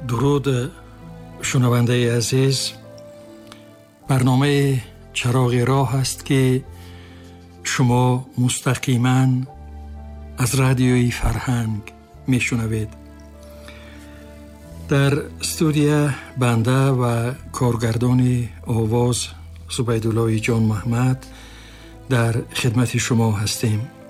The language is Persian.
درود شنونده عزیز. برنامه چراغ راه است که شما مستقیما از رادیوی فرهنگ میشنوید. در استودیو بنده و کارگردان آواز زبیدالله جان محمد در خدمت شما هستیم.